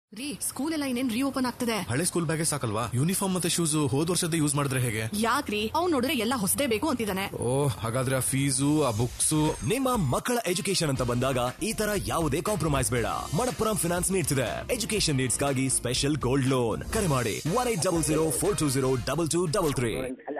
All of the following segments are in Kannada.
ರೀ, ಸ್ಕೂಲ್ ಎಲ್ಲ ಇನ್ನೇನ್ ರೀಓಪನ್ ಆಗ್ತದೆ. ಹಳೆ ಸ್ಕೂಲ್ ಬ್ಯಾಗೇ ಸಾಕಲ್ವಾ? ಯೂನಿಫಾರ್ಮ್ ಮತ್ತೆ ಶೂಸ್ ಹೋದ್ ವರ್ಷದ ಯೂಸ್ ಮಾಡಿದ್ರೆ ಹೇಗೆ? ಯಾಕ್ರಿ, ಅವ್ನು ನೋಡಿದ್ರೆ ಎಲ್ಲ ಹೊಸದೇ ಬೇಕು ಅಂತಿದ್ದಾನೆ. ಹಾಗಾದ್ರೆ ಆ ಫೀಸು, ಆ ಬುಕ್ಸ್. ನಿಮ್ಮ ಮಕ್ಕಳ ಎಜುಕೇಶನ್ ಅಂತ ಬಂದಾಗ ಈ ತರ ಯಾವುದೇ ಕಾಂಪ್ರಮೈಸ್ ಬೇಡ. ಮಣಪ್ಪುರಂ ಫಿನಾನ್ಸ್ ನೀಡ್ತಿದೆ ಎಜುಕೇಶನ್ ನೀಡ್ಸ್ ಗಾಗಿ ಸ್ಪೆಷಲ್ ಗೋಲ್ಡ್ ಲೋನ್. ಕರೆ ಮಾಡಿ 180042022233.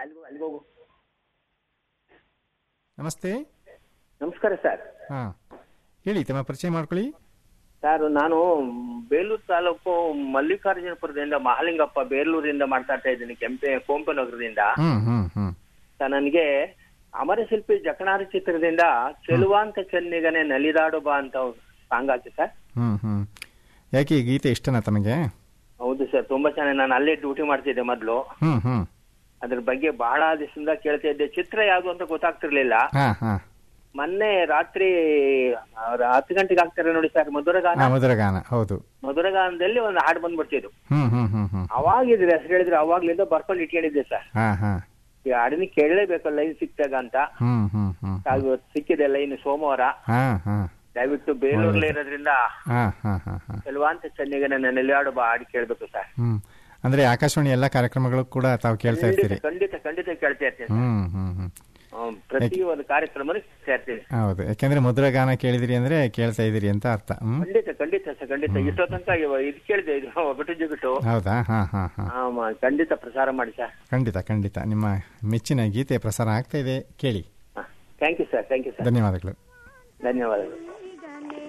ನಮಸ್ತೆ. ನಮಸ್ಕಾರ ಸರ್. ಹಾ, ಹೇಳಿ, ತಮ್ಮ ಪರಿಚಯ ಮಾಡ್ಕೊಳ್ಳಿ. ಸರ್, ನಾನು ಬೇಲೂರು ತಾಲೂಕು ಮಲ್ಲಿಕಾರ್ಜುನಪುರದಿಂದ ಮಹಾಲಿಂಗಪ್ಪ ಬೇಲೂರಿಂದ ಮಾತಾಡ್ತಾ ಇದ್ದೀನಿ, ಕೋಂಪನಗರದಿಂದ. ಸರ್, ನನಗೆ ಅಮರಶಿಲ್ಪಿ ಜಕಣಾರಿ ಚಿತ್ರದಿಂದ ಚೆಲುವಾಂತ ಚೆನ್ನಿಗನೆ ನಲಿದಾಡು ಬಾ ಅಂತ ಸಾಂಗ್ ಹಾಕಿ ಸರ್. ಯಾಕೆ ಈ ಗೀತೆ ಇಷ್ಟನಾ ತಮಗೆ? ಹೌದು ಸರ್, ತುಂಬಾ ಚೆನ್ನಾಗಿ. ನಾನು ಅಲ್ಲೇ ಡ್ಯೂಟಿ ಮಾಡ್ತಿದ್ದೆ ಮೊದ್ಲು. ಅದ್ರ ಬಗ್ಗೆ ಬಹಳ ದಿವಸದಿಂದ ಕೇಳ್ತಾ ಇದ್ದೆ. ಚಿತ್ರ ಯಾವ್ದು ಅಂತ ಗೊತ್ತಾಗ್ತಿರ್ಲಿಲ್ಲ. ಮೊನ್ನೆ ರಾತ್ರಿ 10 ಗಂಟೆಗೆ ಆಗ್ತಾರೆ ನೋಡಿ ಸರ್, ಮಧುರಗಾನ. ಹೌದು, ಮಧುರಗಾನದಲ್ಲಿ ಒಂದು ಹಾಡು ಬಂದ್ಬಿಡ್ತಿದ್ರು. ಅವಾಗಿದ್ರೆ ಹೆಸರು ಹೇಳಿದ್ರೆ ಅವಾಗ್ಲಿಂದ ಬರ್ಕೊಂಡು ಇಟ್ಕೊಂಡಿದ್ದೆ ಸರ್. ಈ ಹಾಡಿನ ಕೇಳಲೇಬೇಕು ಲೈನ್ ಸಿಕ್ತಾಗ ಅಂತ. ಸಿಕ್ಕಿದೆ ಲೈನ್ ಸೋಮವಾರ. ದಯವಿಟ್ಟು ಬೇಲೂರ್ಲೇ ಇರೋದ್ರಿಂದ ಕೆಲವಾಂತ ಚೆನ್ನಿಗೆ ನೆಲೆಯಾಡು ಬಾ ಹಾಡು ಕೇಳ್ಬೇಕು ಸರ್. ಅಂದ್ರೆ ಆಕಾಶವಾಣಿ ಎಲ್ಲಾ ಕಾರ್ಯಕ್ರಮಗಳು ಕೂಡ ತಾವು ಕೇಳ್ತಾ ಇರ್ತೀರಿ? ಖಂಡಿತ ಕೇಳ್ತಾ ಇರ್ತೀನಿ. ಪ್ರತಿ ಒಂದು ಕಾರ್ಯಕ್ರಮ ಸೇರ್ತೀವಿ. ಹೌದು, ಯಾಕಂದ್ರೆ ಮಧುರಗಾನ ಕೇಳಿದಿರಿ ಅಂದ್ರೆ ಕೇಳ್ತಾ ಇದೀರಿ ಅಂತ ಅರ್ಥ. ಖಂಡಿತ ಸರ್, ಖಂಡಿತ. ಇಷ್ಟೋ ತನಕ ಇದು ಕೇಳಿದೆ, ಇದು ಒಗಟು. ಹೌದಾ? ಖಂಡಿತ ಪ್ರಸಾರ ಮಾಡಿ ಸರ್. ಖಂಡಿತ ನಿಮ್ಮ ಮೆಚ್ಚಿನ ಗೀತೆ ಪ್ರಸಾರ ಆಗ್ತಾ ಇದೆ, ಕೇಳಿ. Thank you sir. ಧನ್ಯವಾದಗಳು.